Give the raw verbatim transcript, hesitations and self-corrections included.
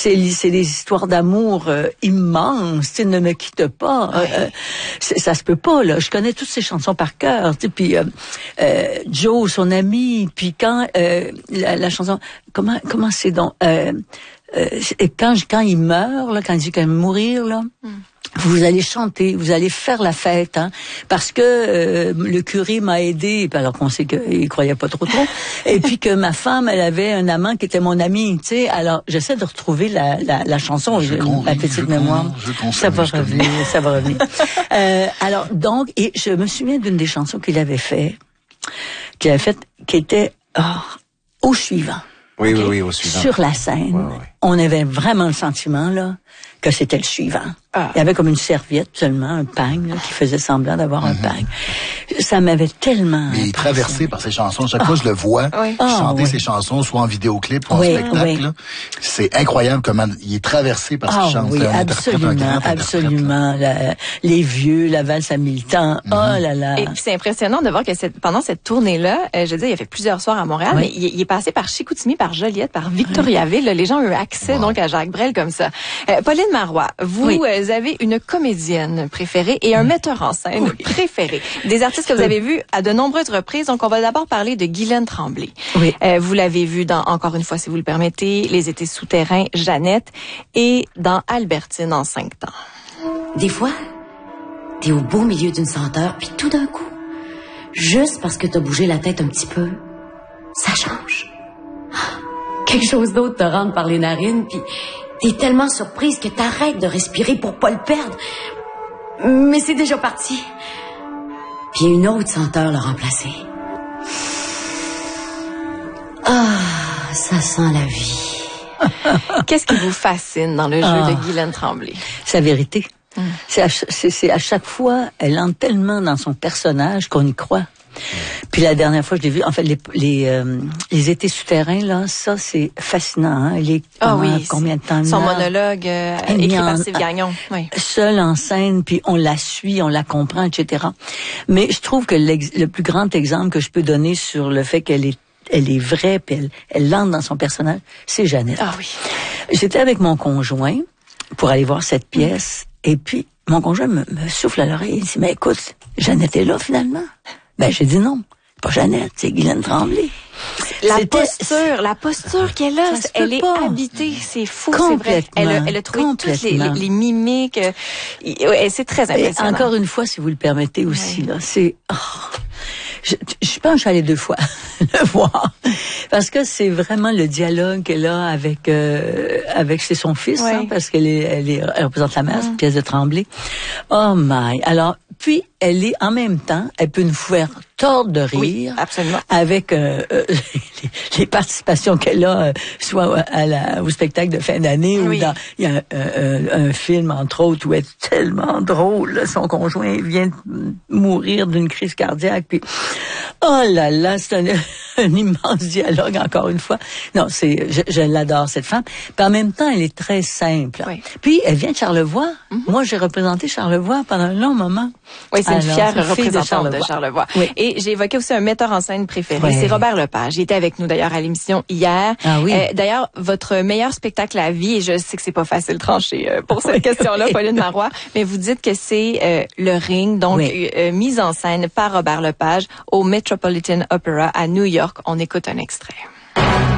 c'est, c'est des histoires d'amour euh, immenses. Tu sais, ne me quitte pas. Ouais. Euh, ça se peut pas, là. Je connais toutes ces chansons par cœur. Tu sais, puis euh, euh, Joe, son ami, puis quand euh, la, la chanson, comment comment c'est donc euh, euh, quand quand il meurt, là, quand il dit qu'il va mourir, là. Mm. Vous allez chanter, vous allez faire la fête, hein, parce que euh, le curé m'a aidé, alors qu'on sait qu'il croyait pas trop trop, et puis que ma femme, elle avait un amant qui était mon ami, tu sais. Alors j'essaie de retrouver la la, la chanson, je, ma petite je mémoire. Con, ça va revenir, ça va revenir. euh, alors donc, et je me souviens d'une des chansons qu'il avait fait, qu'il avait faite, qui était oh, au suivant. Oui, okay? oui, oui, au suivant. Sur la scène, ouais, ouais. On avait vraiment le sentiment là que c'était le suivant. Ah. Il y avait comme une serviette seulement, un pagne là, qui faisait semblant d'avoir mm-hmm. un pagne. Ça m'avait tellement. Mais il est traversé par ses chansons. Chaque oh. fois je le vois oui. chanter oh, ses oui. chansons, soit en vidéoclip ou en oui, spectacle. Oui. Là. C'est incroyable comment il est traversé par ses oh, chansons. Oui, absolument, absolument. La, les vieux, la valse à mille temps. Mm-hmm. Oh là là. Et puis c'est impressionnant de voir que cette, pendant cette tournée-là, euh, je veux dire, il a fait plusieurs soirs à Montréal, oui. mais il, il est passé par Chicoutimi, par Joliette, par Victoriaville. Oui. Les gens ont eu accès wow. donc à Jacques Brel comme ça. Euh, Pauline Marois, vous oui. euh, avez une comédienne préférée et un oui. metteur en scène oui. préféré. Des artistes que vous avez vus à de nombreuses reprises. Donc, on va d'abord parler de Guylaine Tremblay. Oui. Euh, vous l'avez vue dans, encore une fois, si vous le permettez, Les Étés souterrains, Jeannette, et dans Albertine en cinq temps. Des fois, t'es au beau milieu d'une senteur, puis tout d'un coup, juste parce que t'as bougé la tête un petit peu, ça change. Quelque chose d'autre te rentre par les narines, puis t'es tellement surprise que t'arrêtes de respirer pour pas le perdre. Mais c'est déjà parti. Puis une autre senteur l'a remplacé. Ah, ça sent la vie. Qu'est-ce qui vous fascine dans le jeu ah, de Guylaine Tremblay? Sa vérité. Hum. C'est, à, c'est, c'est à chaque fois, elle entre tellement dans son personnage qu'on y croit. Puis la dernière fois, je l'ai vu, en fait, les les, euh, les étés souterrains, là, ça, c'est fascinant. Hein? Les, ah oui, combien de temps? Son là, monologue euh, écrit en, par Steve Gagnon. Oui. Seule en scène, puis on la suit, on la comprend, et cetera. Mais je trouve que le plus grand exemple que je peux donner sur le fait qu'elle est elle est vraie, puis elle, elle entre dans son personnage, c'est Jeannette. Ah oui. J'étais avec mon conjoint pour aller voir cette pièce, mmh. et puis mon conjoint me, me souffle à l'oreille, il dit, mais écoute, Jeannette est là, finalement. Ben, j'ai dit non. Pas Jeannette, c'est Guylaine Tremblay. La C'était... posture, la posture qu'elle a, elle est pas. habitée, c'est fou, c'est vrai. Elle a, elle a trouvé toutes les, les, les mimiques, et c'est très impressionnant. Et encore une fois, si vous le permettez aussi, ouais. là, c'est... Oh. Je, je pense que je suis allée deux fois le voir parce que c'est vraiment le dialogue qu'elle a avec euh, avec c'est son fils, ouais. hein, parce qu'elle est, elle est elle représente la mère, mm. pièce de Tremblay. Oh my! Alors puis elle est en même temps, elle peut nous faire tordre de rire, oui, absolument, avec euh, euh, les, les participations qu'elle a, euh, soit à la, au spectacle de fin d'année oui. ou dans il y a euh, un film entre autres où elle est tellement drôle. Là, son conjoint vient de mourir d'une crise cardiaque, puis oh là là, c'est un, un immense dialogue encore une fois. Non, c'est je, je l'adore cette femme. Puis en même temps, elle est très simple. Oui. Puis elle vient de Charlevoix. Mm-hmm. Moi, j'ai représenté Charlevoix pendant un long moment. Oui, c'est Alors, une fière c'est représentante de Charlevoix. De Charlevoix. Oui. Et j'ai évoqué aussi un metteur en scène préféré, oui. c'est Robert Lepage. Il était avec nous d'ailleurs à l'émission hier. Ah oui. Euh, d'ailleurs, votre meilleur spectacle à vie, et je sais que c'est pas facile de trancher euh, pour cette oui, question-là, oui. Pauline Marois, mais vous dites que c'est euh, Le Ring, donc oui. euh, mise en scène par Robert Lepage au Metropolitan Opera à New York. On écoute un extrait.